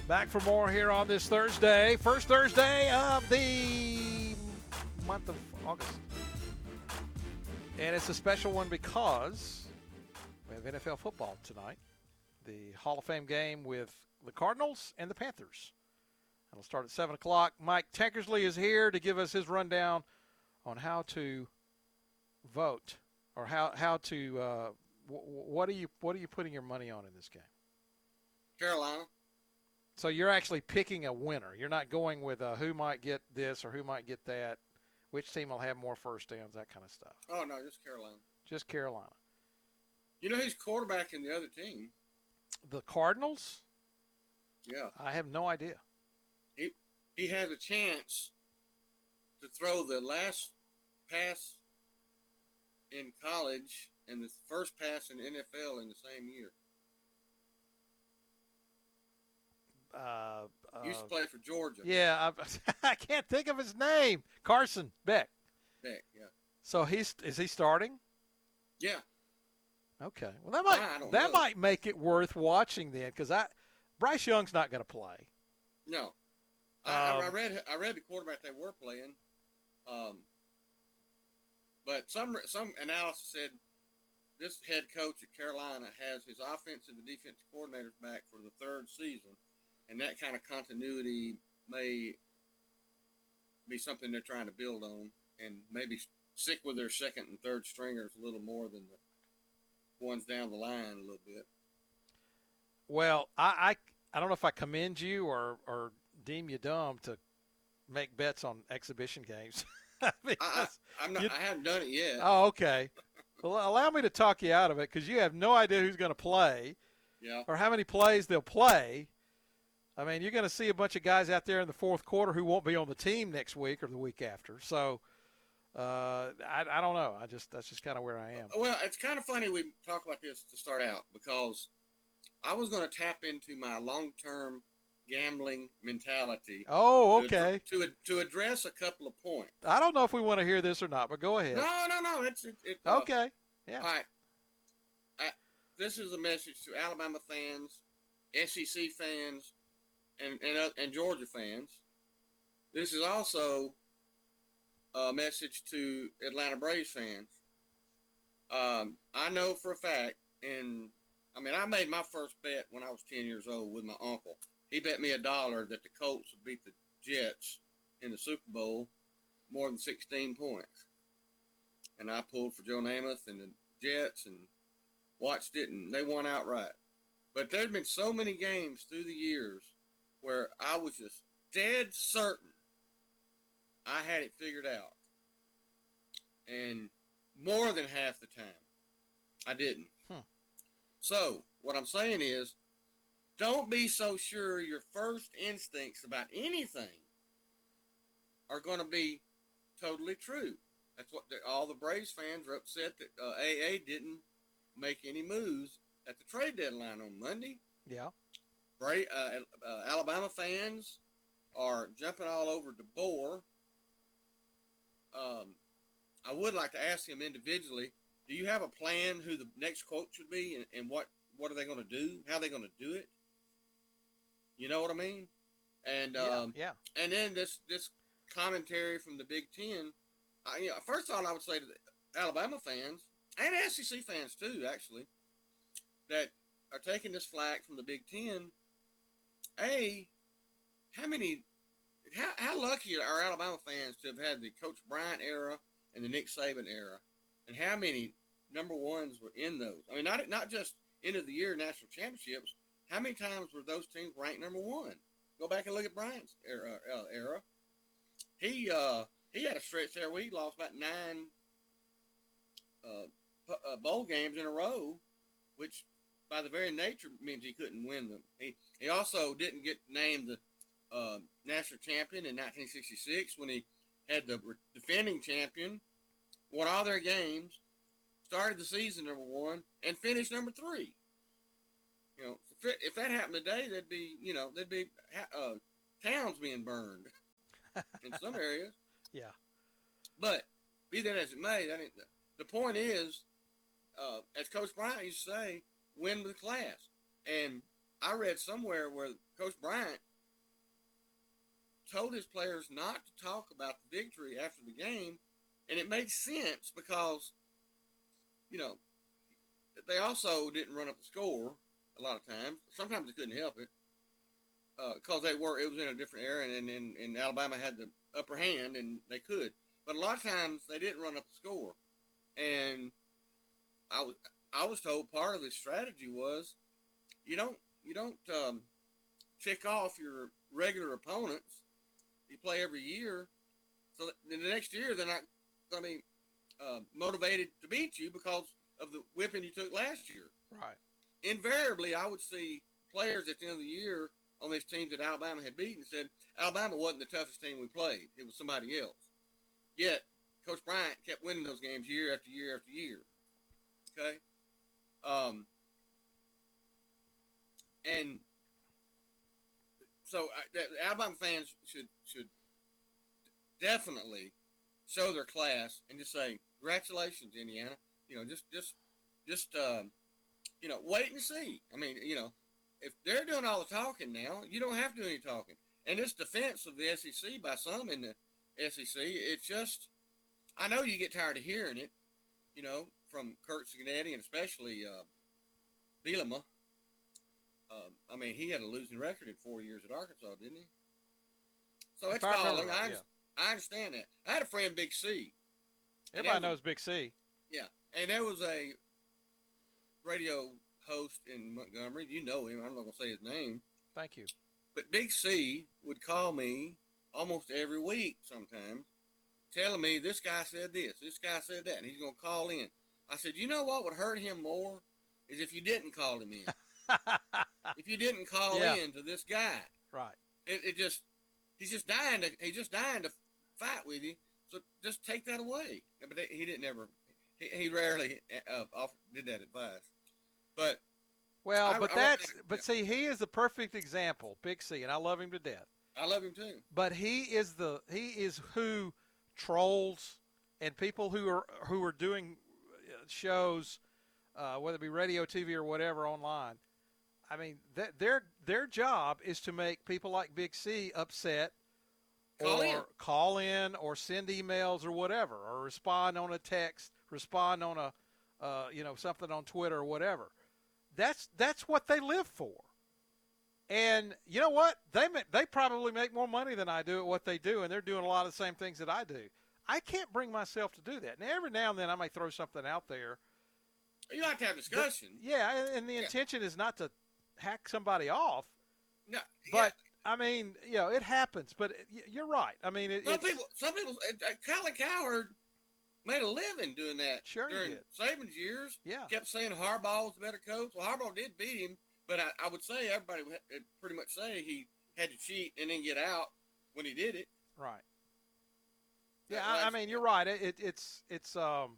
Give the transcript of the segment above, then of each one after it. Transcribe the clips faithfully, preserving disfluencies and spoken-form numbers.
Back for more here on this Thursday. First Thursday of the month of August. And it's a special one because we have N F L football tonight. The Hall of Fame game with the Cardinals and the Panthers. It'll start at seven o'clock. Mike Tankersley is here to give us his rundown on how to vote or how, how to uh, – what are you what are you putting your money on in this game? Carolina. So you're actually picking a winner. You're not going with uh, who might get this or who might get that, which team will have more first downs, that kind of stuff. Oh, no, just Carolina. Just Carolina. You know who's quarterback in the other team? The Cardinals? Yeah. I have no idea. He he has a chance to throw the last pass in college and the first pass in the N F L in the same year. Uh, uh, Used to play for Georgia. Yeah, I, I can't think of his name. Carson Beck. Beck, yeah. So he's is he starting? Yeah. Okay. Well, that might I don't that know. might make it worth watching then, because I Bryce Young's not going to play. No. I, Um, I read I read the quarterback they were playing, um, but some some analysis said this head coach at Carolina has his offensive and defensive coordinators back for the third season, and that kind of continuity may be something they're trying to build on, and maybe stick with their second and third stringers a little more than the ones down the line a little bit. Well, I, I, I don't know if I commend you or, or deem you dumb to make bets on exhibition games. I, Because I, I'm not. you- I haven't done it yet. oh, okay. Well, allow me to talk you out of it, because you have no idea who's going to play Yeah. or how many plays they'll play. I mean, you're going to see a bunch of guys out there in the fourth quarter who won't be on the team next week or the week after. So uh, I, I don't know. I just that's just kind of where I am. Well, it's kind of funny we talk about this to start out, because I was going to tap into my long-term gambling mentality. Oh, to- okay. To, to address a couple of points. I don't know if we want to hear this or not, but go ahead. No, no, no. It's it, it, uh, Okay. Yeah. All right. I, this is a message to Alabama fans, S E C fans, and and, uh, and Georgia fans. This is also a message to Atlanta Braves fans. Um, I know for a fact, and I mean, I made my first bet when I was ten years old with my uncle. He bet me a dollar that the Colts would beat the Jets in the Super Bowl more than sixteen points. And I pulled for Joe Namath and the Jets and watched it, and they won outright. But there's been so many games through the years where I was just dead certain I had it figured out. And more than half the time, I didn't. Hmm. So, what I'm saying is, don't be so sure your first instincts about anything are going to be totally true. That's what the, all the Braves fans are upset that uh, A A didn't make any moves at the trade deadline on Monday. Yeah. Bra- uh, uh, Alabama fans are jumping all over DeBoer. Um, I would like to ask him individually, do you have a plan who the next coach should be, and, and what, what are they going to do? How are they going to do it? You know what I mean? And um, yeah. and then this this commentary from the Big Ten. I, you know, first of all, I would say to the Alabama fans and S E C fans too, actually, that are taking this flack from the Big Ten. A, how many, how, how lucky are Alabama fans to have had the Coach Bryant era and the Nick Saban era, and how many number ones were in those? I mean, not not just end of the year national championships. How many times were those teams ranked number one? Go back and look at Bryant's era. Uh, era. He uh, he had a stretch there where he lost about nine uh, uh, bowl games in a row, which by the very nature means he couldn't win them. He he also didn't get named the uh, national champion in nineteen sixty-six when he had the defending champion, won all their games, started the season number one, and finished number three. You know, if, if that happened today, there'd be, you know, there'd be uh, towns being burned in some areas. Yeah. But be that as it may, I mean, the, the point is, uh, as Coach Bryant used to say, win with class. And I read somewhere where Coach Bryant told his players not to talk about the victory after the game, and it makes sense because, you know, they also didn't run up the score a lot of times. Sometimes they couldn't help it because uh, they were. It was in a different era, and, and, and Alabama had the upper hand, and they could. But a lot of times they didn't run up the score, and I was I was told part of the strategy was you don't you don't um, tick off your regular opponents. You play every year, so that the next year they're not going to be uh, motivated to beat you because of the whipping you took last year. Right. Invariably, I would see players at the end of the year on these teams that Alabama had beaten said, Alabama wasn't the toughest team we played. It was somebody else. Yet, Coach Bryant kept winning those games year after year after year. Okay? Um, and so I, that, Alabama fans should should definitely show their class and just say, congratulations, Indiana. You know, just, just, just, um, you know, wait and see. I mean, you know, if they're doing all the talking now, you don't have to do any talking. And this defense of the S E C by some in the S E C, it's just, I know you get tired of hearing it, you know, from Kurt Cignetti and especially uh, Bielema. Um, I mean, he had a losing record in four years at Arkansas, didn't he? So it's calling. I, yeah. I understand that. I had a friend, Big C. Everybody knows Big C. Yeah. And there was a radio host in Montgomery. You know him. I'm not going to say his name. Thank you. But Big C would call me almost every week sometimes, telling me this guy said this, this guy said that, and he's going to call in. I said, you know what would hurt him more is if you didn't call him in. If you didn't call yeah. in to this guy. Right. It, it just, he's just dying to, he's just dying to fight with you. So just take that away. But he didn't ever, he, he rarely uh, offered, did that advice. But. Well, I, but I, that's, I, but see, he is the perfect example, Big C, and I love him to death. I love him too. But he is the, he is who trolls and people who are, who are doing shows, uh, whether it be radio, T V, or whatever online. I mean, th- their their job is to make people like Big C upset, call or in. call in, or send emails, or whatever, or respond on a text, respond on a, uh, you know, something on Twitter or whatever. That's that's what they live for. And you know what? They they probably make more money than I do at what they do, and they're doing a lot of the same things that I do. I can't bring myself to do that. Now, every now and then I may throw something out there. You like to have discussion. But, yeah, and, and the yeah. intention is not to hack somebody off. No, but yeah. I mean, you know, it happens. But you're right. I mean, it, some it's, people, some people, uh, Colin Cowherd made a living doing that. Sure, during he did. Saban's years. Yeah, kept saying Harbaugh was a better coach. Well, Harbaugh did beat him, but I, I would say everybody would pretty much say he had to cheat and then get out when he did it. Right. Yeah, I, I mean, you're right. It, it, it's it's um.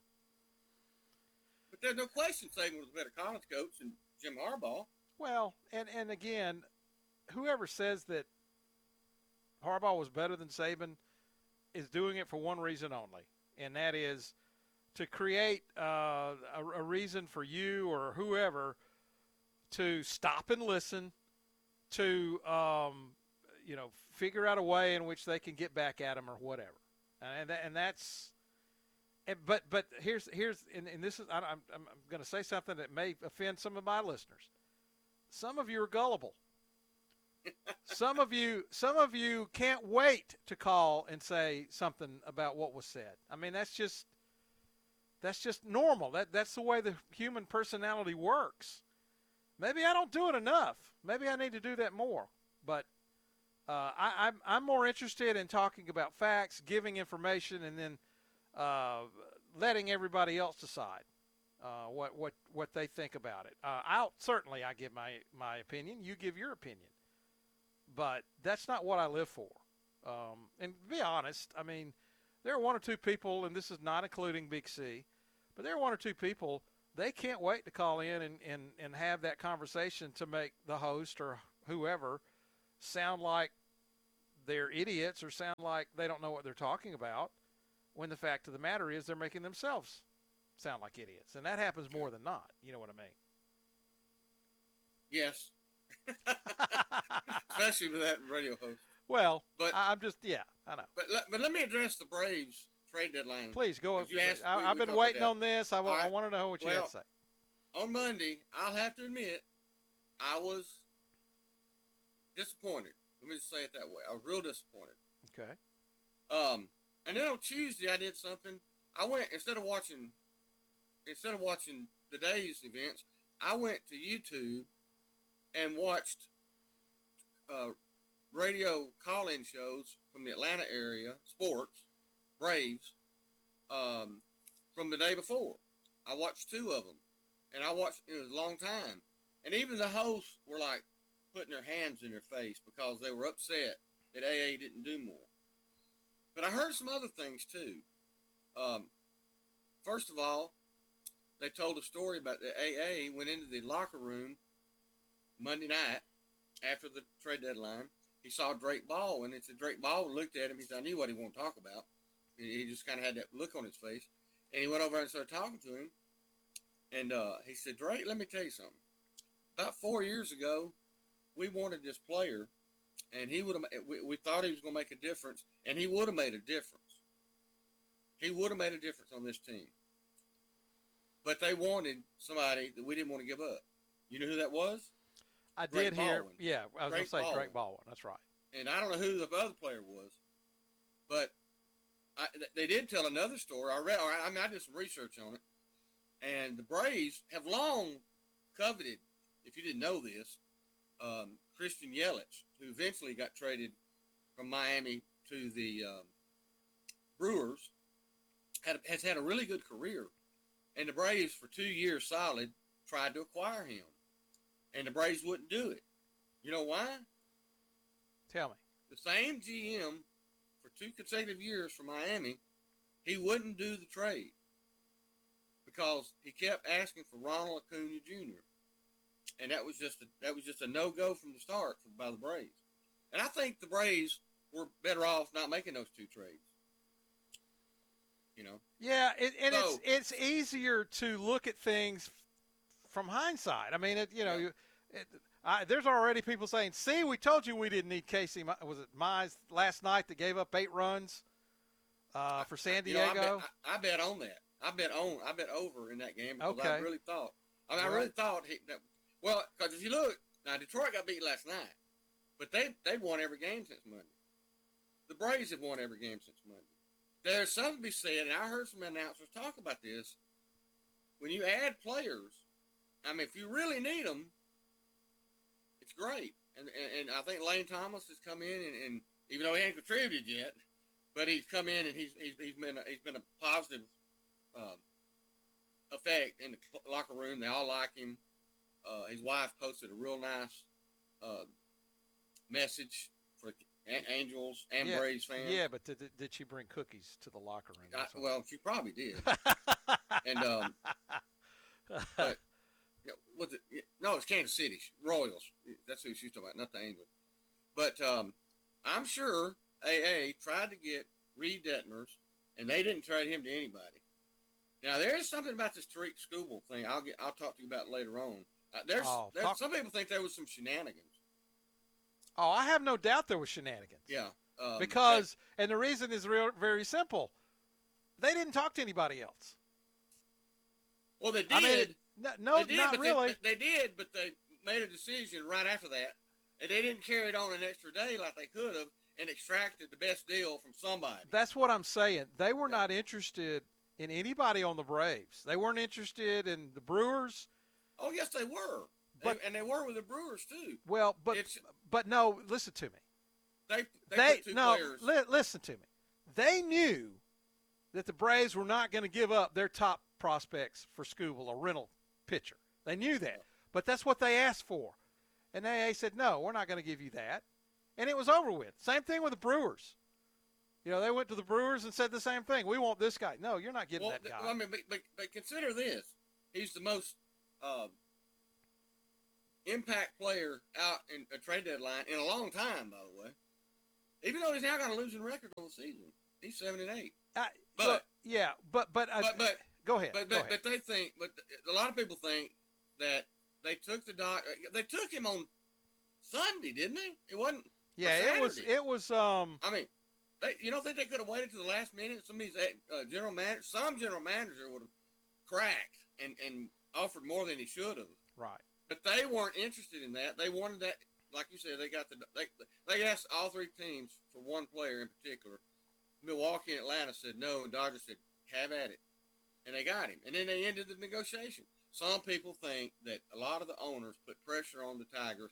But there's no question Saban was a better college coach than Jim Harbaugh. Well, and, and again, whoever says that Harbaugh was better than Saban is doing it for one reason only, and that is to create uh, a, a reason for you or whoever to stop and listen, to um, you know, figure out a way in which they can get back at him or whatever. And that, and that's, and, but but here's here's and, and this is I'm I'm, I'm going to say something that may offend some of my listeners. Some of you are gullible. some of you some of you can't wait to call and say something about what was said. I mean, that's just that's just normal. That that's the way the human personality works. Maybe I don't do it enough. Maybe I need to do that more. But Uh, I, I'm I'm more interested in talking about facts, giving information, and then uh, letting everybody else decide uh, what what what they think about it. Uh, I'll certainly I give my my opinion. You give your opinion, but that's not what I live for. Um, and to be honest, I mean, there are one or two people, and this is not including Big C, but there are one or two people. They can't wait to call in and, and, and have that conversation to make the host or whoever sound like they're idiots or sound like they don't know what they're talking about, when the fact of the matter is they're making themselves sound like idiots. And that happens more than not. You know what I mean? Yes. especially with that radio host. Well, But I- I'm just yeah, I know. but let, but let me address the Braves trade deadline. Please go. You asked, I, we, I've we been talked waiting about on this. I, All right. I want to know what you Well, had to say. On Monday, I'll have to admit, I was disappointed. Let me just say it that way. I was real disappointed. Okay. Um, and then on Tuesday, I did something. I went instead of watching, instead of watching the day's events, I went to YouTube and watched uh, radio call-in shows from the Atlanta area, sports, Braves, um, from the day before. I watched two of them, and I watched it was a long time. And even the hosts were like putting their hands in their face because they were upset that A A didn't do more. But I heard some other things too. Um, first of all, they told a story about the A A went into the locker room Monday night after the trade deadline. He saw Drake Baldwin, and said Drake Baldwin looked at him. He said, "I knew what he wanted to talk about." And he just kind of had that look on his face, and he went over and started talking to him. And uh, he said, "Drake, let me tell you something. About four years ago, we wanted this player, and he would have. We, we thought he was going to make a difference, and he would have made a difference. He would have made a difference on this team. But they wanted somebody that we didn't want to give up. You know who that was? I Drake did hear. Baldwin. Yeah, I was going Drake to say Baldwin. Drake Baldwin. That's right. And I don't know who the other player was, but I, they did tell another story. I read. I mean, I did some research on it, and the Braves have long coveted. If you didn't know this, um, Christian Yelich, who eventually got traded from Miami to the um, Brewers, had, has had a really good career. And the Braves, for two years solid, tried to acquire him. And the Braves wouldn't do it. You know why? Tell me. The same G M for two consecutive years for Miami, he wouldn't do the trade because he kept asking for Ronald Acuna Junior And that was just a, that was just a no-go from the start for, by the Braves. And I think the Braves were better off not making those two trades. You know? Yeah, it, and So- it's it's easier to look at things from hindsight. I mean, it, you know, Yeah. you, it, I, there's already people saying, "See, we told you we didn't need Casey." Mi- Was it Mize last night that gave up eight runs uh, for San You know, I, bet, Diego? I, I bet on that. I bet on. I bet over in that game because I Okay. really thought. I mean, I Right. really thought he. That, well, because if you look now, Detroit got beat last night, but they they've won every game since Monday. The Braves have won every game since Monday. There's something to be said, and I heard some announcers talk about this. When you add players, I mean, if you really need them, it's great. And and, and I think Lane Thomas has come in, and, and even though he ain't contributed yet, but he's come in and he's he's, he's been a, he's been a positive um, effect in the locker room. They all like him. Uh, his wife posted a real nice uh, message for a- Angels and Yeah, Braves fans. Yeah, but did, did she bring cookies to the locker room? I, That's what- well, she probably did. and um, but you know, was it? No, it's Kansas City Royals. That's who she's talking about, not the Angels. But um, I'm sure A A tried to get Reed Detmers, and they didn't trade him to anybody. Now there is something about this Tariq Skubal thing. I'll get. I'll talk to you about later on. Uh, there's, Oh, there's talk- some people think there was some shenanigans. oh, I have no doubt there was shenanigans. Yeah. Um, Because, and the reason is real, very simple. They didn't talk to anybody else. well, they did. I mean, no, no they did, not but really. They, they did, but they made a decision right after that, and they didn't carry it on an extra day like they could have, and extracted the best deal from somebody. That's what I'm saying. They were not interested in anybody on the Braves. They weren't interested in the Brewers. Oh, yes, they were. But- They- and they were with the Brewers, too. Well, but It's- but no, listen to me. They they, They, put two no, players. li- listen to me. They knew that the Braves were not going to give up their top prospects for Skubal, a rental pitcher. They knew that, but that's what they asked for, and A A said, "No, we're not going to give you that," and it was over with. Same thing with the Brewers. You know, they went to the Brewers and said the same thing. We want this guy. No, you're not getting well, that guy. I mean, but, but, but consider this. He's the most um, impact player out in a trade deadline in a long time, by the way. Even though he's now got a losing record on the season. He's seven and eight. I, but- look, yeah, but but, uh, But, but go ahead. But go but, ahead. but they think, but a lot of people think that they took the doc. They took him on Sunday, didn't they? It wasn't. Yeah, it was. It was. Um. I mean, they, you don't think they could have waited to the last minute? Some of these uh, general managers, some general manager would have cracked and, and offered more than he should have. Right. But they weren't interested in that. They wanted that, like you said, they got the they they asked all three teams for one player in particular. Milwaukee and Atlanta said no, and Dodgers said have at it, and they got him. And then they ended the negotiation. Some people think that a lot of the owners put pressure on the Tigers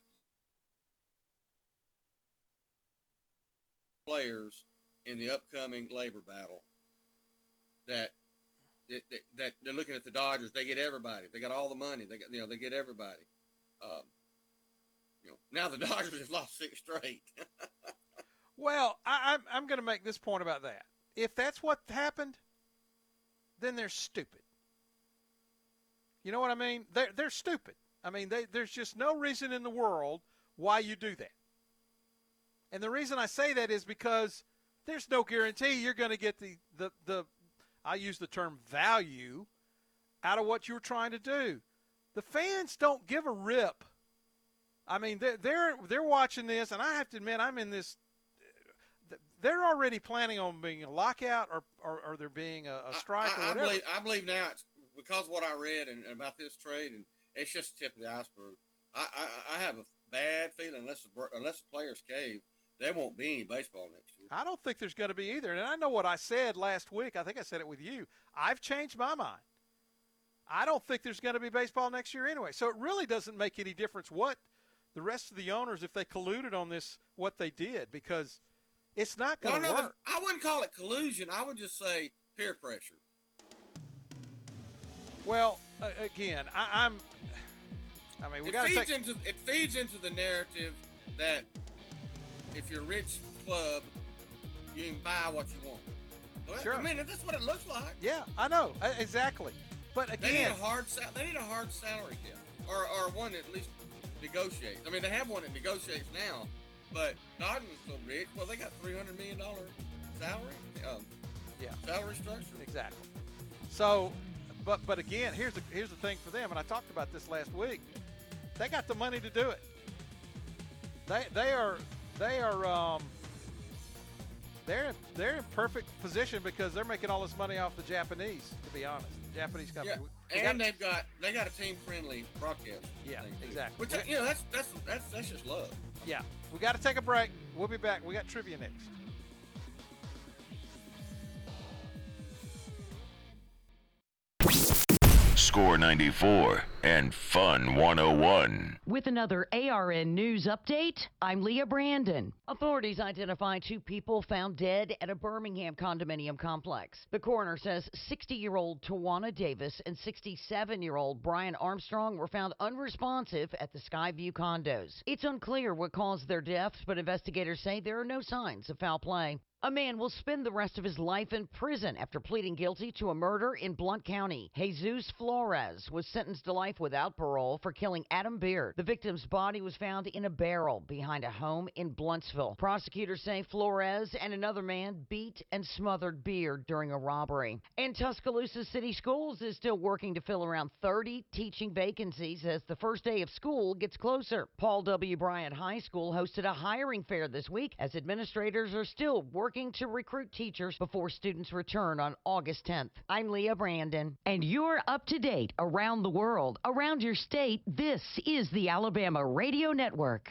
players in the upcoming labor battle that, that, that that they're looking at the Dodgers. They get everybody. They got all the money. They got you know they get everybody. Um, you know now the Dodgers have lost six straight. Well, I, I'm I'm going to make this point about that. If that's what happened, then they're stupid. You know what I mean? They're they're stupid. I mean, they, there's just no reason in the world why you do that. And the reason I say that is because there's no guarantee you're going to get the, the, the I use the term value out of what you were trying to do. The fans don't give a rip. I mean, they're, they're, they're watching this, and I have to admit I'm in this. They're already planning on being a lockout or, or, or there being a, a strike I, I, or whatever. I believe, I believe now it's because of what I read and, and about this trade, and it's just the tip of the iceberg. I, I, I have a bad feeling unless the, unless the players cave, there won't be any baseball next year. I don't think there's going to be either. And I know what I said last week. I think I said it with you. I've changed my mind. I don't think there's going to be baseball next year anyway. So it really doesn't make any difference what the rest of the owners, if they colluded on this, what they did, because it's not going to well, no, work. I wouldn't call it collusion. I would just say peer pressure. Well, uh, again, I, I'm. I mean, we got to feeds take. into it feeds into the narrative that if you're a rich club, you can buy what you want. Well, Sure. I mean, that's what it looks like. Yeah, I know uh, exactly. But They need again, a hard sal- they need a hard salary cap, or or one that at least negotiates. I mean, they have one that negotiates now, but Dodgers so rich. Well, they got three hundred million dollar salary. Um, yeah, salary structure. exactly. So, but but again, here's the here's the thing for them, and I talked about this last week. They got the money to do it. They they are they are um, they're they're in perfect position because they're making all this money off the Japanese. To be honest, the Japanese company. Yeah, We- we and got- they've got they got a team friendly broadcast. Yeah, thing, too. exactly. Which you know that's that's that's that's just love. Yeah, we got to take a break. We'll be back. We got trivia next. Score ninety-four and Fun one oh one. With another A R N News update, I'm Leah Brandon. Authorities identify two people found dead at a Birmingham condominium complex. The coroner says sixty-year-old Tawana Davis and sixty-seven-year-old Brian Armstrong were found unresponsive at the Skyview condos. It's unclear what caused their deaths, but investigators say there are no signs of foul play. A man will spend the rest of his life in prison after pleading guilty to a murder in Blount County. Jesus Flores was sentenced to life without parole for killing Adam Beard. The victim's body was found in a barrel behind a home in Bluntsville. Prosecutors say Flores and another man beat and smothered Beard during a robbery. And Tuscaloosa City Schools is still working to fill around thirty teaching vacancies as the first day of school gets closer. Paul W. Bryant High School hosted a hiring fair this week as administrators are still working to recruit teachers before students return on August tenth. I'm Leah Brandon. And you're up to date around the world, around your state. This is the Alabama Radio Network.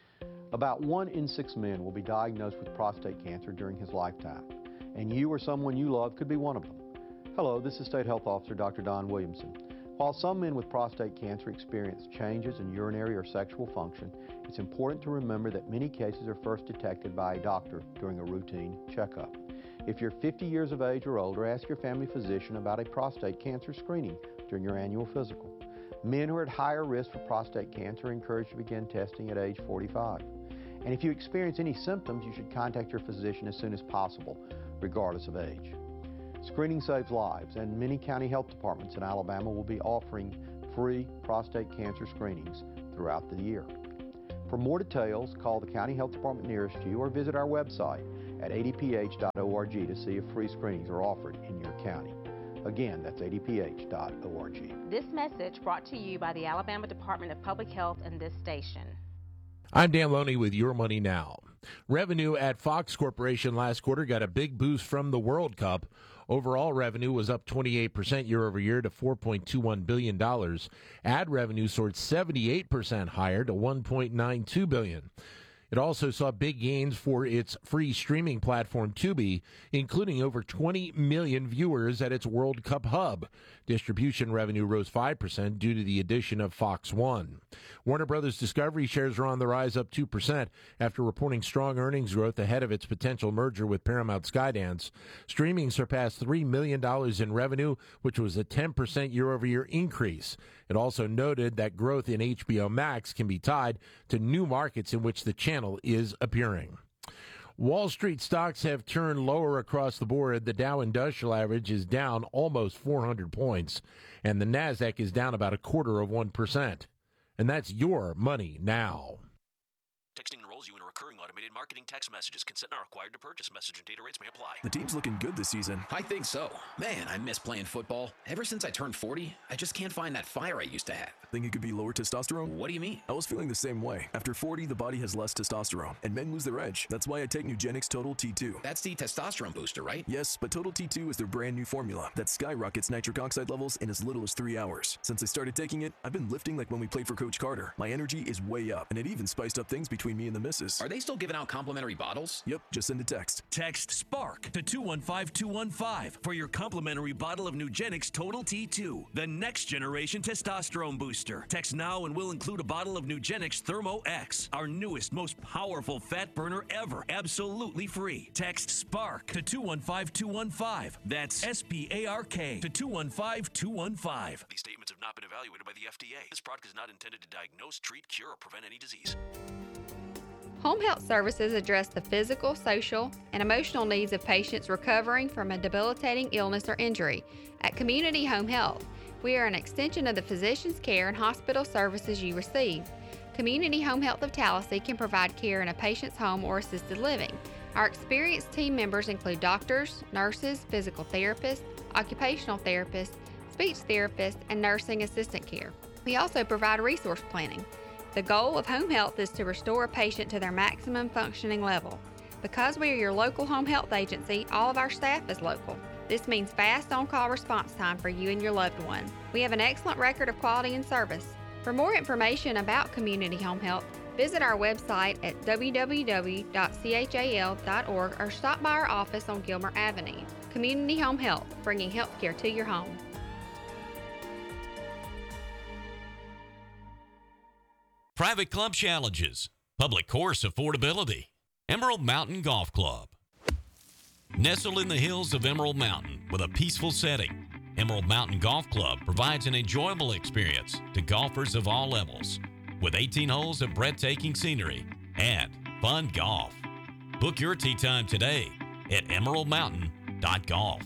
About one in six men will be diagnosed with prostate cancer during his lifetime, and you or someone you love could be one of them. Hello, this is State Health Officer Doctor Don Williamson. While some men with prostate cancer experience changes in urinary or sexual function, it's important to remember that many cases are first detected by a doctor during a routine checkup. If you're fifty years of age or older, ask your family physician about a prostate cancer screening during your annual physical. Men who are at higher risk for prostate cancer are encouraged to begin testing at age forty-five. And if you experience any symptoms, you should contact your physician as soon as possible, regardless of age. Screening saves lives, and many county health departments in Alabama will be offering free prostate cancer screenings throughout the year. For more details, call the county health department nearest you or visit our website at a d p h dot org to see if free screenings are offered in your county. Again, that's a d p h dot org. This message brought to you by the Alabama Department of Public Health and this station. I'm Dan Loney with Your Money Now. Revenue at Fox Corporation last quarter got a big boost from the World Cup. Overall revenue was up twenty-eight percent year over year to four point two one billion dollars. Ad revenue soared seventy-eight percent higher to one point nine two billion dollars. It also saw big gains for its free streaming platform Tubi, including over twenty million viewers at its World Cup hub. Distribution revenue rose five percent due to the addition of Fox One. Warner Brothers Discovery shares are on the rise, up two percent after reporting strong earnings growth ahead of its potential merger with Paramount Skydance. Streaming surpassed three million dollars in revenue, which was a ten percent year-over-year increase. It also noted that growth in H B O Max can be tied to new markets in which the channel is appearing. Wall Street stocks have turned lower across the board. The Dow Industrial Average is down almost four hundred points, and the Nasdaq is down about a quarter of one percent. And that's Your Money Now. Texting enrolls you in a recurring automated marketing text messages. Consent not required to purchase. Message and data rates may apply. The team's looking good this season. I think so. Man, I miss playing football. Ever since I turned forty, I just can't find that fire I used to have. Think it could be lower testosterone? What do you mean? I was feeling the same way. After forty, the body has less testosterone, and men lose their edge. That's why I take Nugenix Total T two. That's the testosterone booster, right? Yes, but Total T two is their brand new formula that skyrockets nitric oxide levels in as little as three hours. Since I started taking it, I've been lifting like when we played for Coach Carter. My energy is way up, and it even spiced up things between me and the missus. Are they still giving out complimentary bottles? Yep, just send a text. Text SPARK to two one five two one five for your complimentary bottle of Nugenix Total T two, the next generation testosterone booster. Text now and we'll include a bottle of Nugenix Thermo X, our newest, most powerful fat burner ever, absolutely free. Text SPARK to two one five two one five. That's S P A R K to two one five two one five. These statements have not been evaluated by the F D A. This product is not intended to diagnose, treat, cure, or prevent any disease. Home health services address the physical, social, and emotional needs of patients recovering from a debilitating illness or injury. At Community Home Health, we are an extension of the physician's care and hospital services you receive. Community Home Health of Tallahassee can provide care in a patient's home or assisted living. Our experienced team members include doctors, nurses, physical therapists, occupational therapists, speech therapists, and nursing assistant care. We also provide resource planning. The goal of home health is to restore a patient to their maximum functioning level. Because we are your local home health agency, all of our staff is local. This means fast on-call response time for you and your loved one. We have an excellent record of quality and service. For more information about Community Home Health, visit our website at w w w dot c h a l dot org or stop by our office on Gilmer Avenue. Community Home Health, bringing healthcare to your home. Private club challenges, public course affordability, Emerald Mountain Golf Club. Nestled in the hills of Emerald Mountain with a peaceful setting, Emerald Mountain Golf Club provides an enjoyable experience to golfers of all levels with eighteen holes of breathtaking scenery and fun golf. Book your tee time today at emerald mountain dot golf.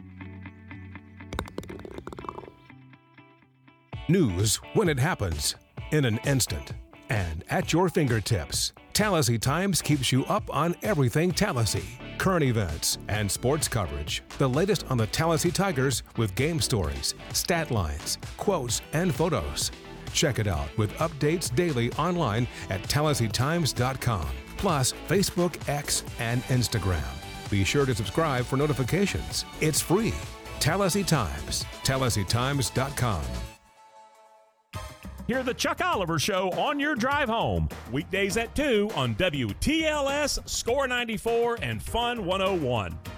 News when it happens, in an instant, and at your fingertips. Tallahassee Times keeps you up on everything Tallahassee. Current events and sports coverage. The latest on the Tallahassee Tigers with game stories, stat lines, quotes, and photos. Check it out with updates daily online at tallahassee times dot com. Plus Facebook, X, and Instagram. Be sure to subscribe for notifications. It's free. Tallahassee Times. tallahassee times dot com. Hear the Chuck Oliver Show on your drive home. Weekdays at two on W T L S, Score ninety-four, and Fun one oh one.